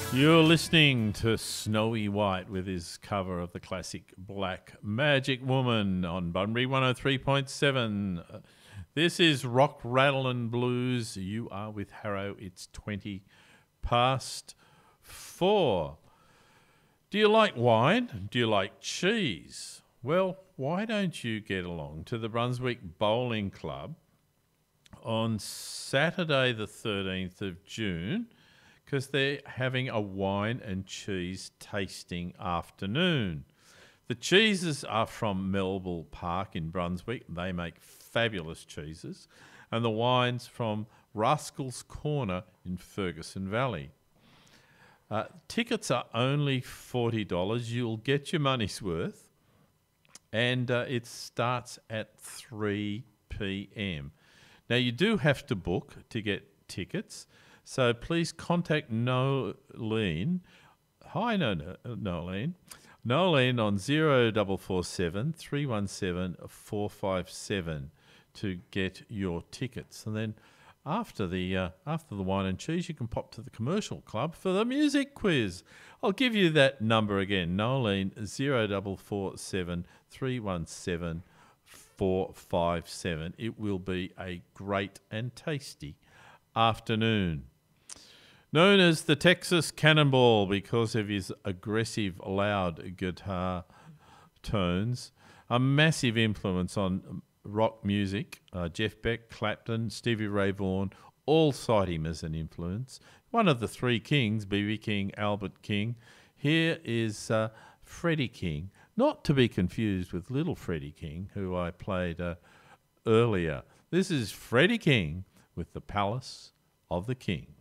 You're listening to Snowy White with his cover of the classic Black Magic Woman on Bunbury 103.7. This is Rock, Rattle and Blues. You are with Harrow. It's 20 past 4. Do you like wine? Do you like cheese? Well, why don't you get along to the Brunswick Bowling Club on Saturday the 13th of June, because they're having a wine and cheese tasting afternoon. The cheeses are from Melville Park in Brunswick. They make fabulous cheeses. And the wine's from Rascal's Corner in Ferguson Valley. Tickets are only $40. You'll get your money's worth. And it starts at 3 p.m. Now, you do have to book to get tickets. So please contact Nolene. Hi, Nolene. Nolene on 0447 317 457 to get your tickets. And then after the wine and cheese, you can pop to the commercial club for the music quiz. I'll give you that number again. Nolene 0447 317 457. It will be a great and tasty afternoon. Known as the Texas Cannonball because of his aggressive, loud guitar tones, a massive influence on rock music. Jeff Beck, Clapton, Stevie Ray Vaughan, all cite him as an influence. One of the three kings, B.B. King, Albert King. Here is Freddie King, not to be confused with Little Freddie King, who I played earlier. This is Freddie King with The Palace of the King.